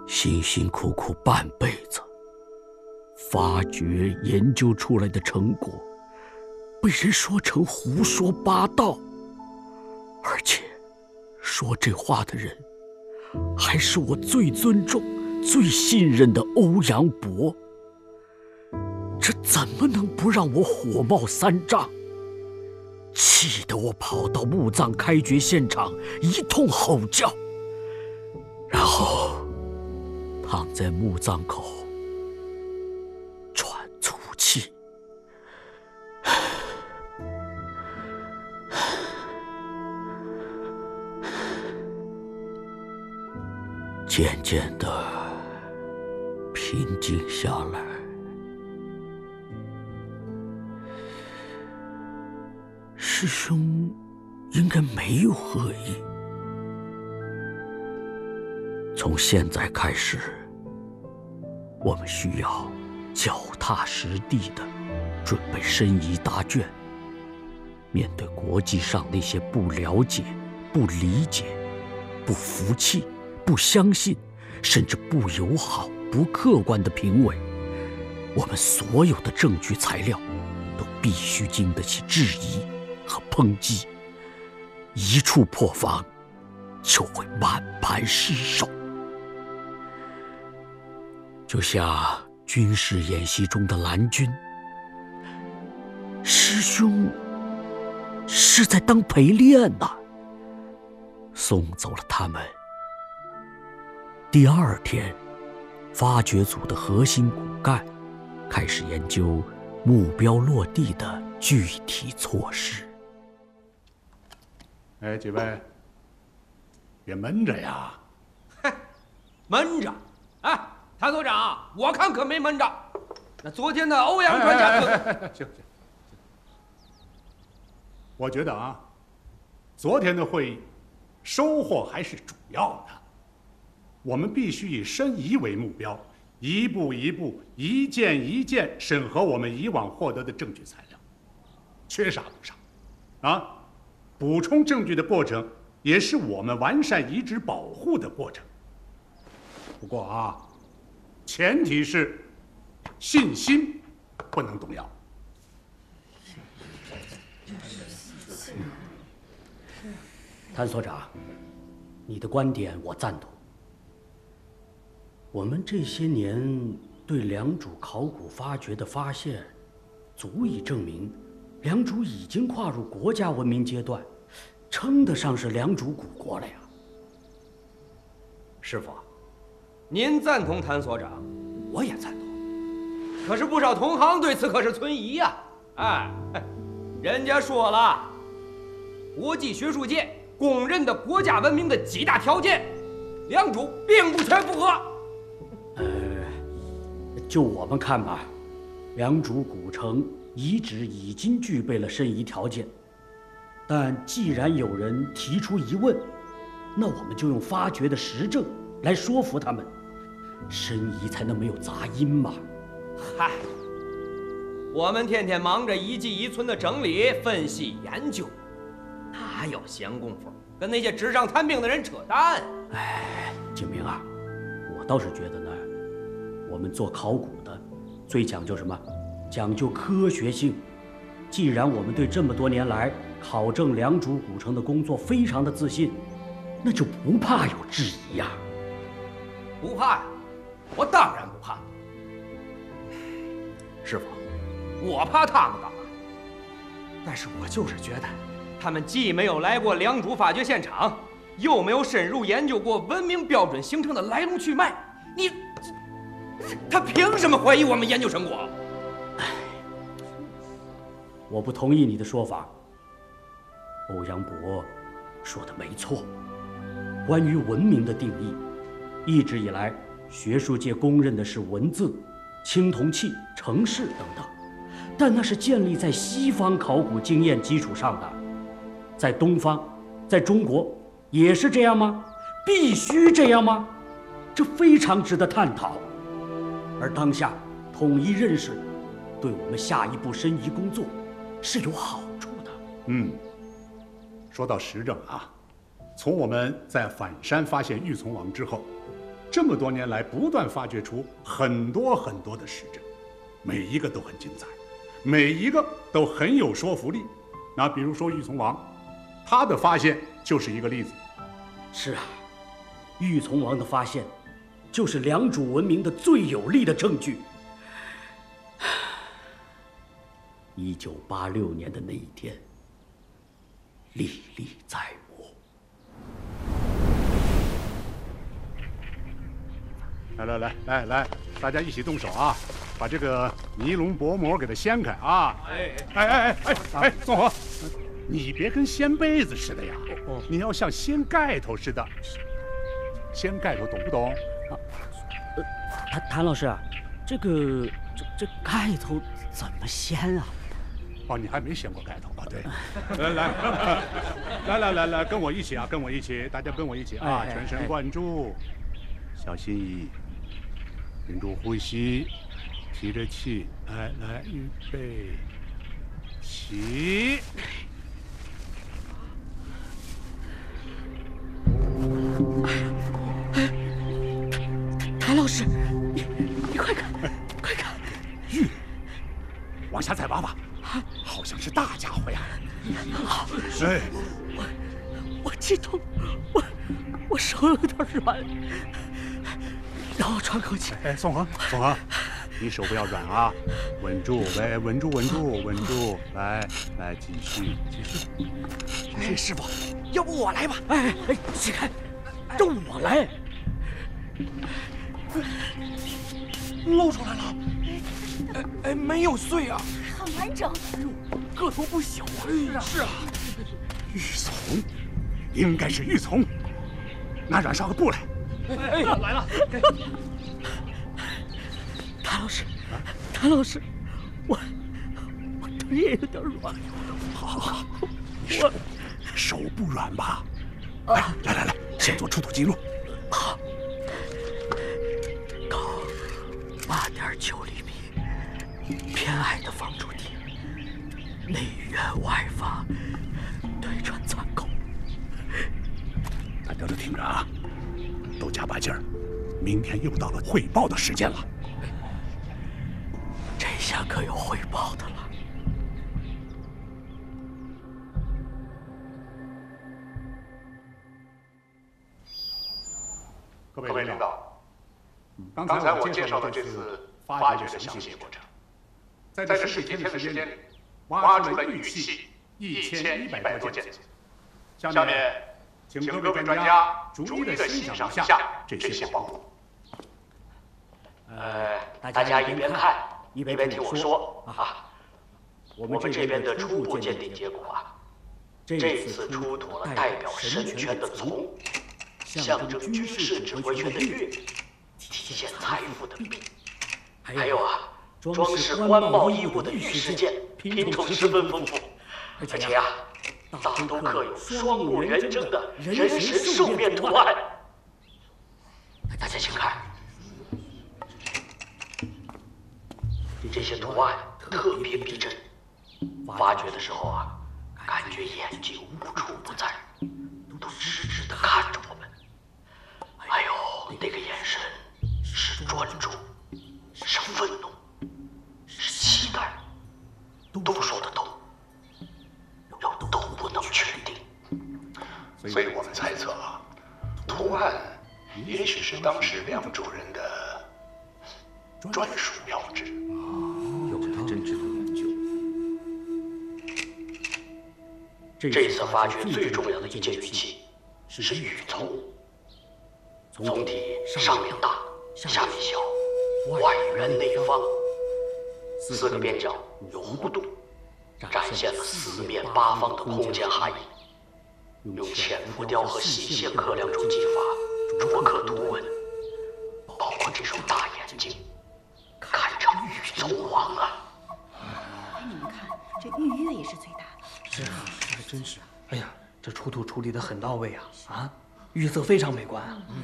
辛辛苦苦半辈子，发掘研究出来的成果，被人说成胡说八道，而且说这话的人，还是我最尊重、最信任的欧阳博。这怎么能不让我火冒三丈？气得我跑到墓葬开掘现场，一通吼叫，然后躺在墓葬口喘粗气。渐渐地平静下来。师兄应该没有恶意。从现在开始，我们需要脚踏实地地准备申遗答卷，面对国际上那些不了解、不理解、不服气、不相信，甚至不友好、不客观的评委，我们所有的证据材料都必须经得起质疑和抨击，一触破防，就会满盘失手。就像军事演习中的蓝军，师兄是在当陪练呐，送走了他们。第二天，发掘组的核心骨干开始研究目标落地的具体措施。 哎，几位，别闷着呀！ 哼，闷着？哎，谭所长，我看可没闷着。那昨天的欧阳专家行，我觉得啊，昨天的会议收获还是主要的。我们必须以申遗为目标，一步一步、一件一件审核我们以往获得的证据材料，缺啥补上，啊。补充证据的过程，也是我们完善遗址保护的过程。不过啊，前提是信心不能动摇。 谭所长，你的观点我赞同。我们这些年对良渚考古发掘的发现，足以证明良渚已经跨入国家文明阶段，称得上是良渚古国了呀。 师傅，您赞同谭所长，我也赞同。可是不少同行对此可是存疑呀。哎，人家说了，国际学术界公认的国家文明的几大条件，良渚并不全符合。 就我们看吧，良渚古城遗址已经具备了申遗条件，但既然有人提出疑问，那我们就用发掘的实证来说服他们，申遗才能没有杂音嘛。 嗨，我们天天忙着一记一寸的整理、分析、研究，哪有闲工夫跟那些纸上谈兵的人扯淡？ 哎，景明啊，我倒是觉得呢，我们做考古的最讲究什么？讲究科学性。既然我们对这么多年来考证良渚古城的工作非常的自信，那就不怕有质疑呀。 不怕呀，我当然不怕。师傅，我怕他们干嘛？但是我就是觉得，他们既没有来过良渚发掘现场，又没有深入研究过文明标准形成的来龙去脉，他凭什么怀疑我们研究成果？ 我不同意你的说法。欧阳博说的没错，关于文明的定义，一直以来学术界公认的是文字、青铜器、城市等等，但那是建立在西方考古经验基础上的。在东方，在中国也是这样吗？必须这样吗？这非常值得探讨。而当下统一认识，对我们下一步申遗工作是有好处的。 说到实证啊，从我们在反山发现玉琮王之后， 这么多年来不断发掘出很多很多的实证，每一个都很精彩，每一个都很有说服力。那比如说玉琮王，他的发现就是一个例子。 是啊，玉琮王的发现就是良渚文明的最有力的证据。1986年的那一天，历历在目。 来，大家一起动手啊！把这个尼龙薄膜给它掀开啊！哎，宋河，你别跟掀被子似的呀！你要像掀盖头似的。掀盖头懂不懂？ 谭老师，这盖头怎么掀啊？ 哦，你还没掀过盖头啊？对，来，跟我一起啊，跟我一起，大家跟我一起啊，全神贯注，小心翼翼，屏住呼吸，提着气，来，预备，起。 谭老师，你快看，快看， 玉，往下再挖挖，好像是大家伙呀。 好， 哎， 我激动，我手有点软，让我喘口气。 哎，宋河，你手不要软啊，稳住，喂，稳住，来，继续。 哎，师傅，要不我来吧？ 哎，起开，让我来。 露出来了，哎，没有碎啊， 很完整。 个头不小啊。 是啊， 玉琮，应该是玉琮。拿软烧个布来。 哎，来了。 谭老师，我腿也有点软。 好，手不软吧？来，先做出土记录。 好。高8.9厘米，偏矮的方柱体，内圆外发，对穿残口。 大家都听着啊，都加把劲儿，明天又到了汇报的时间了。 这下可有汇报的了。 各位领导，刚才我介绍了这次发掘的详细过程。在这10几天的时间里，挖出了玉器1100多件。下面，请各位专家逐一的欣赏一下这些宝物。 大家一边看一边听我说啊。我们这边的初步鉴定结果啊，这次出土了代表神权的琮，象征军事指挥权的钺，体现财富的璧，还有啊，装饰官帽衣物的玉饰件，品种十分丰富，而且啊，大都刻有双目圆睁的人神兽面图案。大家请看，这些图案特别逼真，发掘的时候啊，感觉眼睛无处不在，都直直地看着我们。哎呦，那个眼神是专注，是愤怒，是期待，都说得通，又都不能确定。 所以我们猜测啊，图案也许是当时良渚人的专属标志。 有的真值得研究。 这次发掘最重要的一件玉器是玉琮，琮体上面大，下面小，外圆内方，4个边角有弧度，展现了4面8方的空间含义。用浅浮雕和细线刻两种技法琢刻图文，包括这双大眼睛，看着玉琮王啊！ 你们看，这玉月也是最大的。 是啊，还真是。哎呀，这出土处理得很到位啊！啊，玉色非常美观啊。